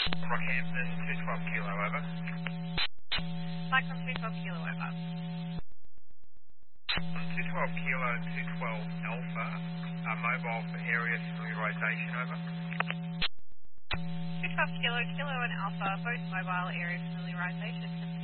Rockhampton, 212 kilo, over. Cyclone 212 kilo, over. 212 kilo, 212 alpha, mobile for area familiarisation, over. 212 kilo, kilo and alpha, both mobile area familiarisation.